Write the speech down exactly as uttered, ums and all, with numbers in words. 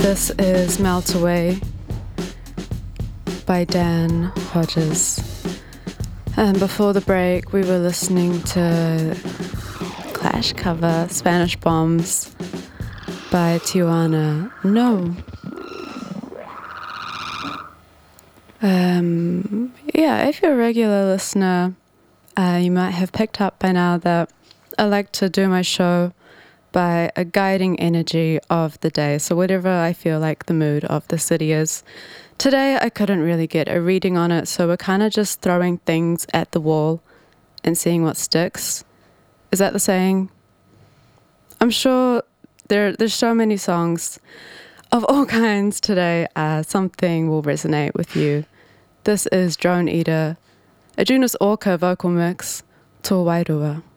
This is Melt Away by Dan Hodges. And before the break, we were listening to Clash cover Spanish Bombs by Tijuana. No. Um, yeah, if you're a regular listener, uh, you might have picked up by now that I like to do my show by a guiding energy of the day. So whatever I feel like the mood of the city is. Today I couldn't really get a reading on it, so we're kind of just throwing things at the wall and seeing what sticks. Is that the saying? I'm sure there there's so many songs of all kinds today. Uh, something will resonate with you. This is Drone Eater, a Junus Orca vocal mix, Tō Wairua.